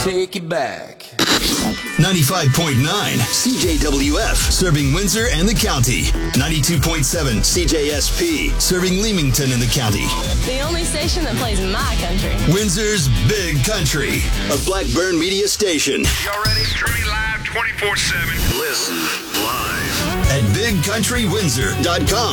take it back. 95.9 CJWF, serving Windsor and the county. 92.7 CJSP, serving Leamington and the county. The only station that plays my country. Windsor's Big Country, a Blackburn media station. Y'all ready? Streaming live 24/7. Listen live At BigCountryWindsor.com.